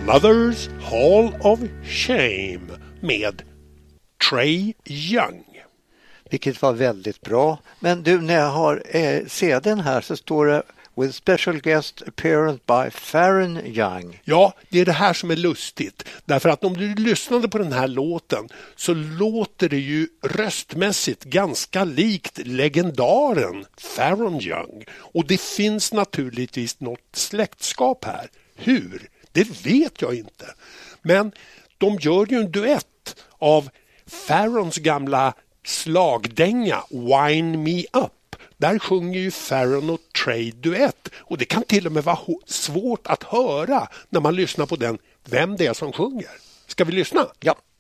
Mother's Hall of Shame med Trey Young. Vilket var väldigt bra. Men du, när jag har CD:n här så står det With special guest appearance by Farron Young. Ja, det är det här som är lustigt. Därför att om du lyssnade på den här låten så låter det ju röstmässigt ganska likt legendaren Farron Young. Och det finns naturligtvis något släktskap här. Hur? Det vet jag inte. Men de gör ju en duett av Farrons gamla slagdänga Wind Me Up. Där sjunger ju Farron och Trey duett. Och det kan till och med vara svårt att höra när man lyssnar på den, vem det är som sjunger. Ska vi lyssna? Ja.